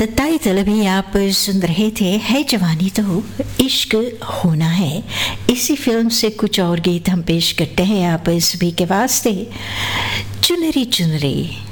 The title अभी आप सुन रहे थे, है जवानी तो इश्क होना है। इसी फिल्म से कुछ और गीत हम पेश करते हैं आप सभी के वास्ते। चुनरी चुनरी।